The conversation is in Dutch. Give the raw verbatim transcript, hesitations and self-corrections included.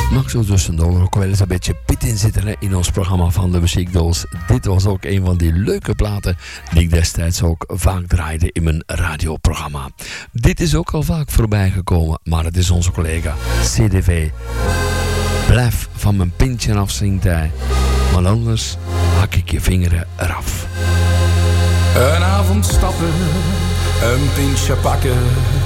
Mag zo tussendoor ook wel eens een beetje pit in zitten hè, in ons programma van de Muziekdoos. Dit was ook een van die leuke platen die ik destijds ook vaak draaide in mijn radioprogramma. Dit is ook al vaak voorbij gekomen, maar het is onze collega C D V. Blijf van mijn pintje af, zingt hij, want anders hak ik je vingeren eraf. Een avond stappen, een pintje pakken,